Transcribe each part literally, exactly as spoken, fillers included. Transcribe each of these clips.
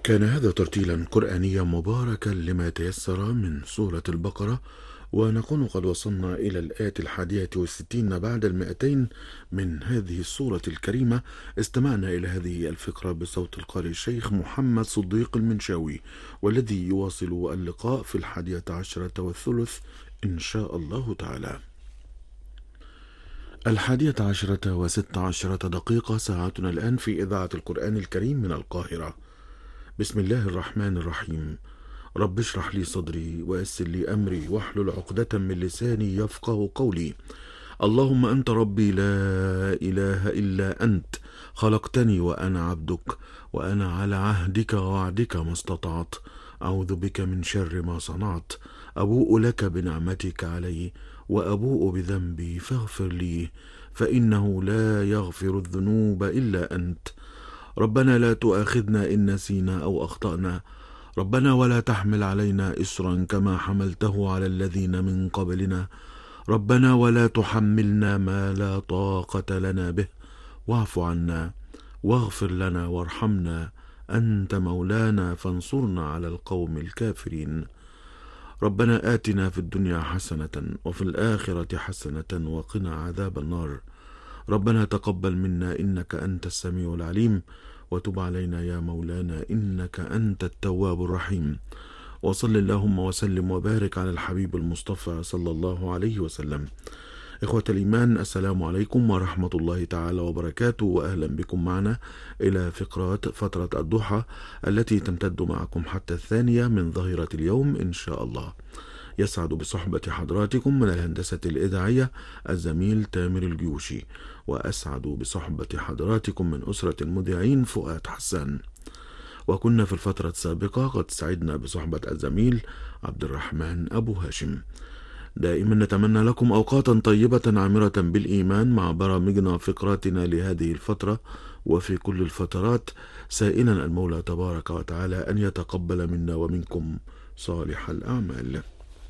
كان هذا ترتيلا قرآنيا مباركا لما تيسر من سورة البقرة، ونكون قد وصلنا إلى الآية الحادية والستين بعد المئتين من هذه السورة الكريمة. استمعنا إلى هذه الفقرة بصوت القارئ الشيخ محمد صديق المنشاوي، والذي يواصل اللقاء في الحادية عشرة والثلث إن شاء الله تعالى. الحادية عشرة وست عشرة دقيقة ساعتنا الآن في إذاعة القرآن الكريم من القاهرة. بسم الله الرحمن الرحيم. رب اشرح لي صدري ويسر لي أمري واحلل عقدة من لساني يفقه قولي. اللهم أنت ربي لا إله إلا أنت، خلقتني وأنا عبدك، وأنا على عهدك ووعدك ما استطعت، أعوذ بك من شر ما صنعت، أبوء لك بنعمتك علي وأبوء بذنبي فاغفر لي، فإنه لا يغفر الذنوب إلا أنت. ربنا لا تؤاخذنا إن نسينا أو أخطأنا، ربنا ولا تحمل علينا إصرا كما حملته على الذين من قبلنا، ربنا ولا تحملنا ما لا طاقة لنا به، واعف عنا واغفر لنا وارحمنا، أنت مولانا فانصرنا على القوم الكافرين. ربنا آتنا في الدنيا حسنة وفي الآخرة حسنة وقنا عذاب النار. ربنا تقبل منا إنك أنت السميع العليم، وتب علينا يا مولانا إنك أنت التواب الرحيم. وصل اللهم وسلم وبارك على الحبيب المصطفى صلى الله عليه وسلم. إخوة الإيمان، السلام عليكم ورحمة الله تعالى وبركاته، وأهلا بكم معنا إلى فقرات فترة الضحى التي تمتد معكم حتى الثانية من ظهيرة اليوم إن شاء الله. يسعد بصحبة حضراتكم من الهندسة الإذاعية الزميل تامر الجيوشي، وأسعد بصحبة حضراتكم من أسرة المذيعين فؤاد حسان. وكنا في الفترة السابقة قد سعدنا بصحبة الزميل عبد الرحمن أبو هاشم. دائما نتمنى لكم أوقاتا طيبة عامرة بالإيمان مع برامجنا وفقراتنا لهذه الفترة وفي كل الفترات، سائلا المولى تبارك وتعالى أن يتقبل منا ومنكم صالح الأعمال.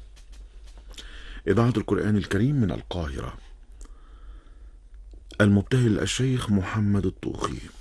إذاعة القرآن الكريم من القاهرة. المبتهل الشيخ محمد الطوخي.